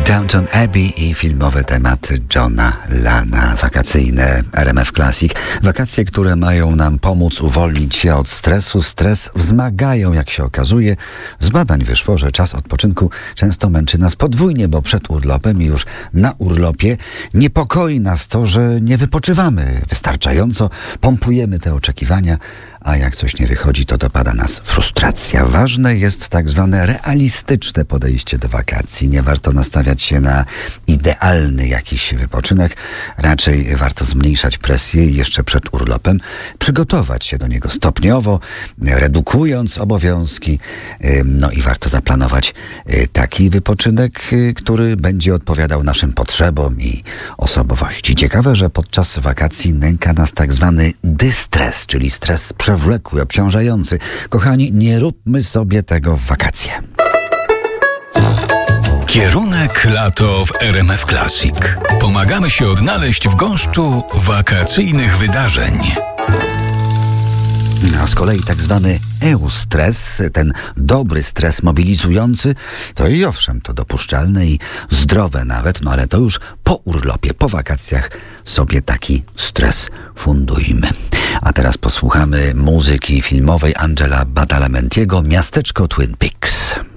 Downton Abbey i filmowy temat Johna Lana. Wakacyjne RMF Classic. Wakacje, które mają nam pomóc uwolnić się od stresu. Stres wzmagają, jak się okazuje. Z badań wyszło, że czas odpoczynku często męczy nas podwójnie, bo przed urlopem i już na urlopie niepokoi nas to, że nie wypoczywamy wystarczająco. Pompujemy te oczekiwania, a jak coś nie wychodzi, to dopada nas frustracja. Ważne jest tak zwane realistyczne podejście do wakacji. Nie warto nastawiać się na idealny jakiś wypoczynek. Raczej warto zmniejszać presję i jeszcze przed urlopem przygotować się do niego stopniowo, redukując obowiązki. No i warto zaplanować taki wypoczynek, który będzie odpowiadał naszym potrzebom i osobowości. Ciekawe, że podczas wakacji nęka nas tak zwany dystres, czyli stres przewlekły, obciążający. Kochani, nie róbmy sobie tego w wakacje. Kierunek lato w RMF Classic. Pomagamy się odnaleźć w gąszczu wakacyjnych wydarzeń. A z kolei tak zwany eustres, ten dobry stres mobilizujący, to i owszem, to dopuszczalne i zdrowe nawet, no ale to już po urlopie, po wakacjach sobie taki stres fundujmy. A teraz posłuchamy muzyki filmowej Angela Badalamentiego, Miasteczko Twin Peaks.